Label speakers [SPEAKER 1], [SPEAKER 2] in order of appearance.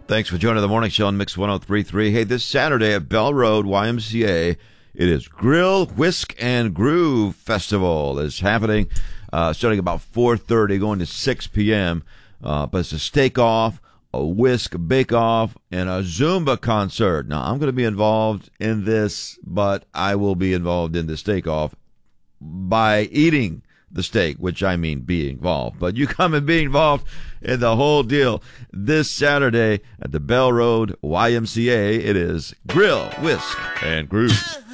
[SPEAKER 1] Thanks for joining the morning show on Mix 103.3. Hey, this Saturday at Bell Road YMCA, it is Grill, Whisk, and Groove Festival. It's happening starting about 4:30, going to 6 p.m. But it's a steak-off, a whisk, bake-off, and a Zumba concert. Now, I'm going to be involved in this, but I will be involved in the steak-off by eating the steak, which I mean be involved. But you come and be involved in the whole deal this Saturday at the Bell Road YMCA. It is Grill, Whisk, and Groove.